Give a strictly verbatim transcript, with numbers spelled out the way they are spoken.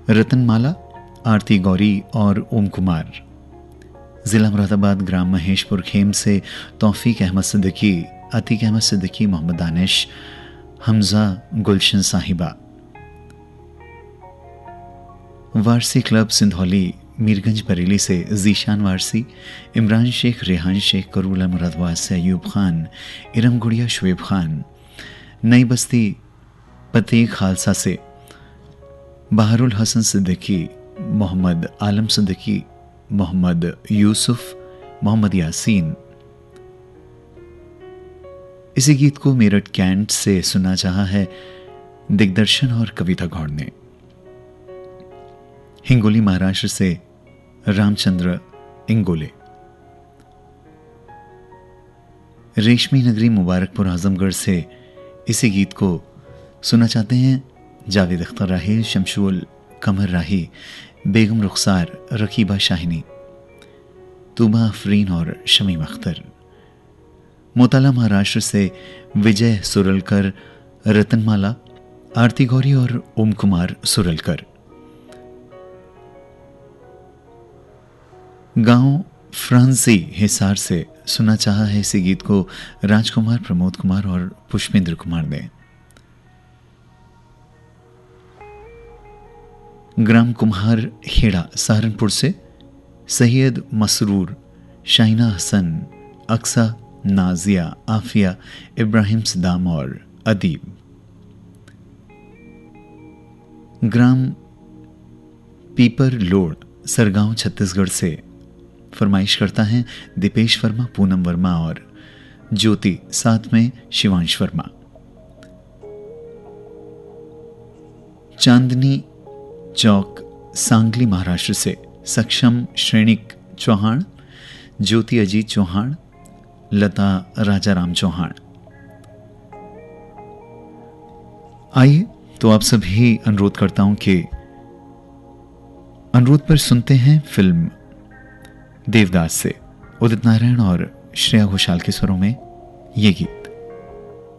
रतनमाला, आरती गौरी और ओम कुमार। जिला मुरादाबाद, ग्राम महेशपुर खेम से तौफीक अहमद सिद्दीकी, अतीक अहमद सिद्दीकी, मोहम्मद दानिश, हमजा, गुलशन साहिबा। वारसी क्लब सिंधौली मीरगंज बरेली से जीशान वारसी, इमरान शेख, रेहान शेख, करूला मुरादाबाद से अयूब खान, इरम गुड़िया, शुएब खान। नई बस्ती पते खालसा से बहारुल हसन सिद्दीकी, मोहम्मद आलम सिद्दीकी, मोहम्मद यूसुफ, मोहम्मद यासीन। इसी गीत को मेरठ कैंट से सुना चाहा है दिग्दर्शन और कविता गौड़ ने। हिंगोली महाराष्ट्र से रामचंद्र इंगोले। रेशमी नगरी मुबारकपुर आजमगढ़ से इसी गीत को सुना चाहते हैं जावेद अख्तर राही, शमशुल कमर राही, बेगम रुखसार, रकीबा शाहिनी, तूबा अफरीन और शमीम अख्तर। मोताला महाराष्ट्र से विजय सुरलकर, रतनमाला, आरती गौरी और ओम कुमार सुरलकर। गांव फ्रांसी हिसार से सुना चाहा है इसी गीत को राजकुमार, प्रमोद कुमार और पुष्पेंद्र कुमार ने। ग्राम कुम्हार खेड़ा सहारनपुर से सैयद मसरूर, शाहिना हसन, अक्सा, नाजिया, आफिया, इब्राहिम सदाम और अदीब। ग्राम पीपर लोड सरगांव छत्तीसगढ़ से फरमाइश करता है दीपेश वर्मा, पूनम वर्मा और ज्योति, साथ में शिवांश वर्मा। चांदनी चौक सांगली महाराष्ट्र से सक्षम श्रेणिक चौहान, ज्योति अजीत चौहान, लता राजाराम चौहान। आइए तो आप सभी अनुरोध करता हूं कि अनुरोध पर सुनते हैं फिल्म देवदास से उदित नारायण और श्रेया घोषाल के स्वरों में ये गीत।